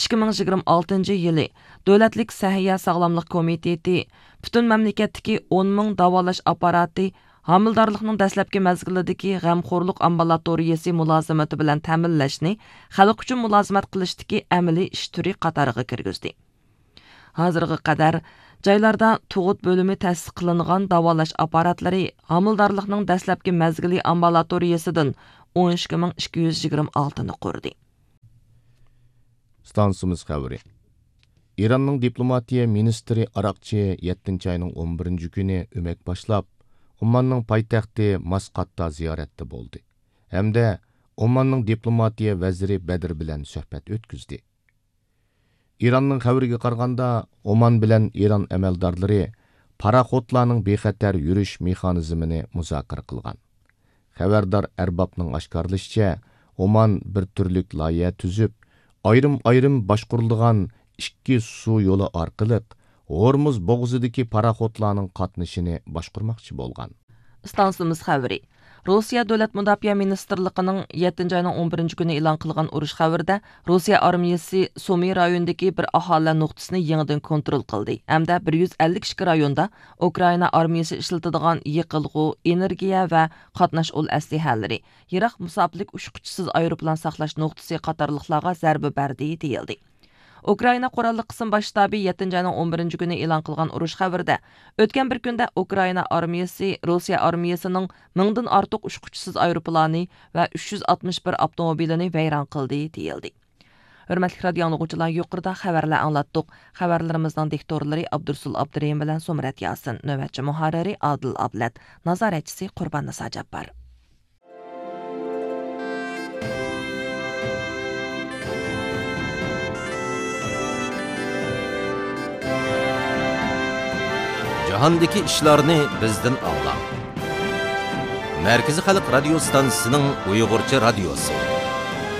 2026 yılı Dövlətlik Səhiyyə Sağlamlıq Komiteti bütün məmləkətdəki 10 000 davalaş aparatı hamildarlıqның dəsləbki məzgilidəki g'amxo'rlik ambulatoriyasi mulozimati bilan ta'minlashni xalq uchun mulozimat qilishdagi amaliy ish turi qatoriga kirgizdi. Hozirga qadar joylarda tug'ut bo'limi ta'sis qilingan davolash aparatlari hamildarlikning dastlabki mazgili ambulatoriyasidan 12226 ni qurdi. Stansimiz xabari. İranның diplomatiya ministri Araqchi 7 ayının 11 günü ömek başlap, Omanның paytaxti Masqatda ziyaretde boldu. Hamda Omanның diplomatiya vaziri Bedir bilan söhbət ötküzdi. İranның xabariga qaraganda Oman bilan İran əməldarları paraxotlarning bexatar yurish mexanizmini muzokara qilgan. Xabardor Erbabning oshkorlashicha, Oman bir turlik loyiha tuzib, ayrim boshqurilgan ikki suv yo'li orqali Hormuz bo'g'izidagi paraxotlarning qatnashini boshqarmoqchi bo'lgan. Stansimiz xabari. Rossiya Davlat Mudofaa Ministerligining 7 ayning 11 kuni e'lon qilgan urush xabarida Rossiya armiyasi Sumy rayonidagi bir aholi nuqtasini yangidan kontrol qildi. Hamda 152 rayonda Ukraina armiyasi ishlatadigan yiqilg'u, energiya va qatnash ul aslahalari, yiroq musofirlik uchquchisiz aeroplan saqlash nuqtasi qatorliqlarga zarba berdi deyildi. Ukraina qurolli qism bosh shtabi 7 ayning 11 kuni e'lon qilgan urush xabarida o'tgan bir kunda Ukraina armiyasi Rossiya armiyasining 1000 dan ortiq uchquchisiz aeroplani va 361 avtomobilini vayron qildi deyildi. Hurmatli radio dinləyicilər, yuqorida xabarlar anglatdik. Xabarlarimizning diktorlari Abdursul Abdurrahim bilan Somrat Yasin, navbatchi muharriri Adil Ablat, nazoratchisi Qurbon Sajabbar. Jahondagi ishlarni bizdan anglang. Markaziy xalq radio stansiyasining Uyg'urcha radiosi.